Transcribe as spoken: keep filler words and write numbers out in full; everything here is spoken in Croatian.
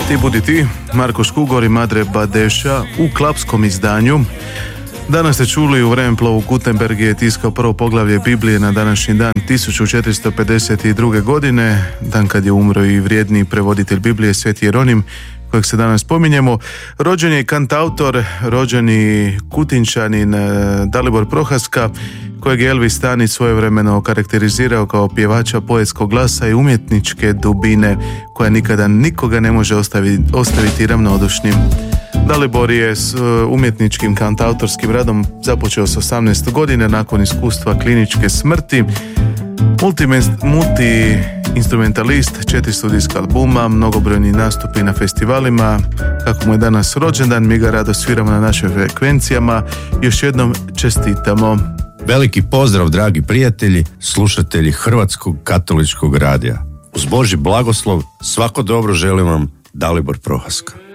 Ti budi ti, Marko Škugor i Madre Badeša u klapskom izdanju. Danas ste čuli u vremeplovu Gutenberg je tiskao prvo poglavlje Biblije na današnji dan tisuću četiristo pedeset druge. godine, dan kad je umro i vrijedni prevoditelj Biblije Sveti Jeronim, kojeg se danas spominjemo. Rođen je kantautor, rođeni Kutinčanin Dalibor Prohaska, kojeg je Elvis Stanić svojevremeno karakterizirao kao pjevača poetskog glasa i umjetničke dubine koja nikada nikoga ne može ostaviti, ostaviti ravnodušnim. Dalibor je s umjetničkim kantautorskim radom započeo s osamnaest godine nakon iskustva kliničke smrti. Multi-instrumentalist, četiri studijska albuma, mnogobrojni nastupi na festivalima. Kako mu je danas rođendan, mi ga rado sviramo na našim frekvencijama. Još jednom čestitamo. Veliki pozdrav, dragi prijatelji, slušatelji Hrvatskog katoličkog radija. Uz Božji blagoslov svako dobro želim vam, Dalibor Prohaska.